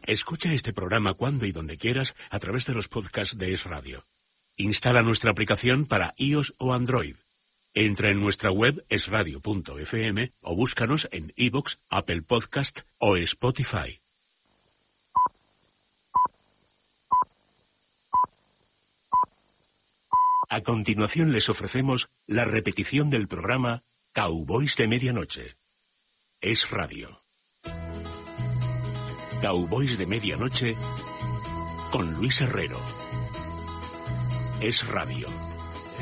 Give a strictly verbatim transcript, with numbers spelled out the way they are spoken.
Escucha este programa cuando y donde quieras a través de los podcasts de Es Radio. Instala nuestra aplicación para iOS o Android. Entra en nuestra web es radio punto efe eme o búscanos en iVoox, Apple Podcast o Spotify. A continuación les ofrecemos la repetición del programa Cowboys de Medianoche. Es Radio. Cowboys de Medianoche con Luis Herrero. Es Radio.